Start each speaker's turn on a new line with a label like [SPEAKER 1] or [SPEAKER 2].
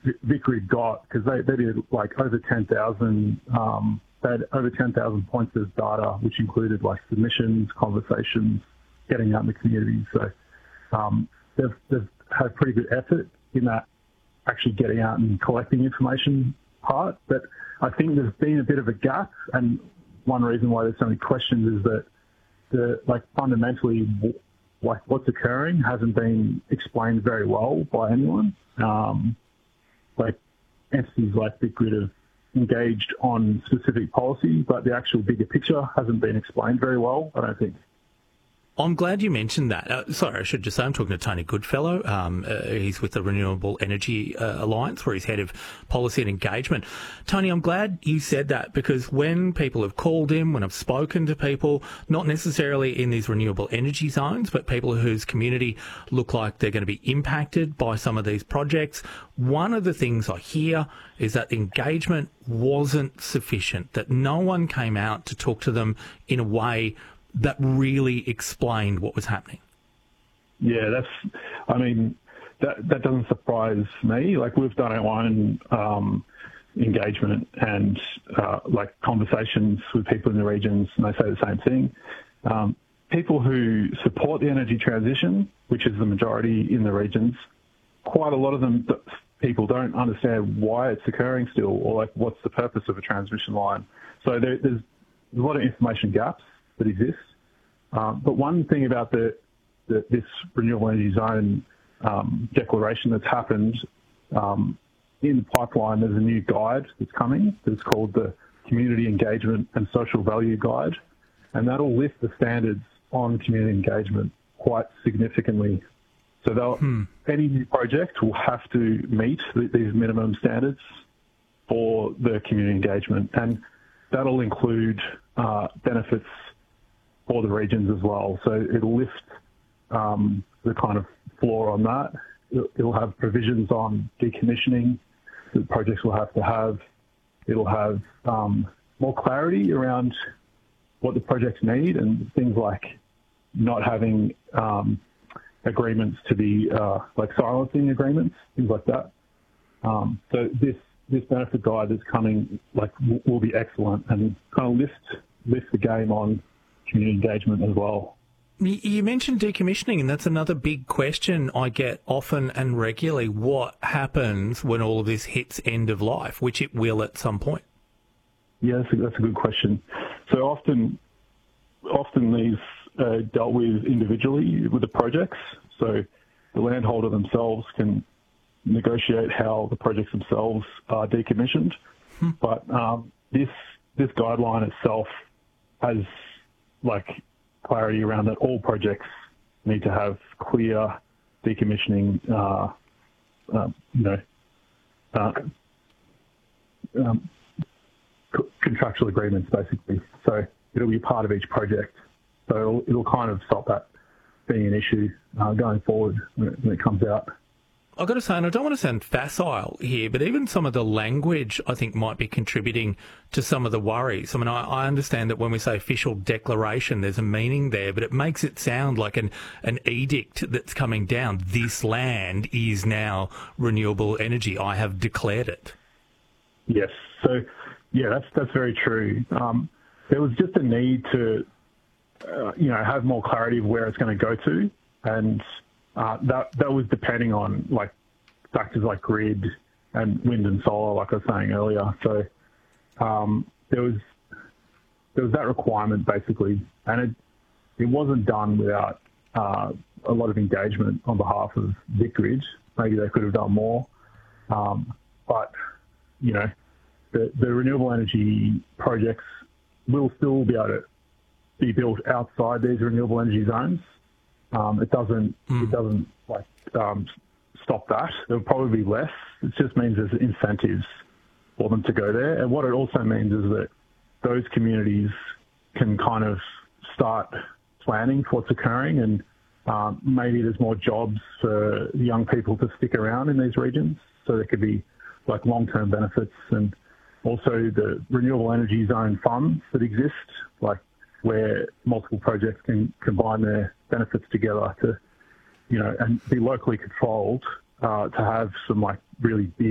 [SPEAKER 1] Vickery got, because they did like over 10,000. They had over 10,000 points of data, which included like submissions, conversations, getting out in the community. So they've had pretty good effort in that, actually getting out and collecting information part. But I think there's been a bit of a gap, and one reason why there's so many questions is that fundamentally what's occurring hasn't been explained very well by anyone. Entities like Bitgrid have engaged on specific policy, but the actual bigger picture hasn't been explained very well, I don't think.
[SPEAKER 2] I'm glad you mentioned that. Sorry, I should just say I'm talking to Tony Goodfellow. He's with the Renewable Energy Alliance, where he's head of policy and engagement. Tony, I'm glad you said that, because when people have called him, when I've spoken to people, not necessarily in these renewable energy zones, but people whose community look like they're going to be impacted by some of these projects, one of the things I hear is that the engagement wasn't sufficient, that no one came out to talk to them in a way that really explained what was happening.
[SPEAKER 1] Yeah, that doesn't surprise me. Like, we've done our own engagement and conversations with people in the regions, and they say the same thing. People who support the energy transition, which is the majority in the regions, quite a lot of them, people don't understand why it's occurring still, or like what's the purpose of a transmission line. So there's a lot of information gaps that exist. But one thing about this renewable energy zone declaration that's happened, in the pipeline, there's a new guide that's coming. It's called the Community Engagement and Social Value Guide, and that'll lift the standards on community engagement quite significantly. So any new project will have to meet these minimum standards for the community engagement, and that'll include benefits for the regions as well. So it'll lift the kind of floor on that. It'll have provisions on decommissioning that projects will have to have. It'll have more clarity around what the projects need, and things like not having agreements to be like silencing agreements, things like that. So this benefit guide that's coming will be excellent and kind of lift the game on community engagement as well.
[SPEAKER 2] You mentioned decommissioning, and that's another big question I get often and regularly. What happens when all of this hits end of life, which it will at some point?
[SPEAKER 1] Yeah, that's a good question. So often these are dealt with individually with the projects. So the landholder themselves can negotiate how the projects themselves are decommissioned. But this guideline itself has clarity around that all projects need to have clear decommissioning, contractual agreements, basically. So it'll be part of each project. So it'll kind of stop that being an issue going forward when it comes out.
[SPEAKER 2] I've got to say, and I don't want to sound facile here, but even some of the language, I think, might be contributing to some of the worries. I mean, I understand that when we say official declaration, there's a meaning there, but it makes it sound like an edict that's coming down. This land is now renewable energy. I have declared it.
[SPEAKER 1] Yes. So, yeah, that's very true. There was just a need to, have more clarity of where it's going to go to, and that was depending on factors like grid and wind and solar, like I was saying earlier. So there was that requirement basically, and it wasn't done without a lot of engagement on behalf of Vickery. Maybe they could have done more, but the renewable energy projects will still be able to be built outside these renewable energy zones. It doesn't stop that. There'll probably be less. It just means there's incentives for them to go there. And what it also means is that those communities can kind of start planning for what's occurring, and maybe there's more jobs for young people to stick around in these regions. So there could be long-term benefits, and also the renewable energy zone funds that exist, where multiple projects can combine their benefits together to, and be locally controlled to have some really big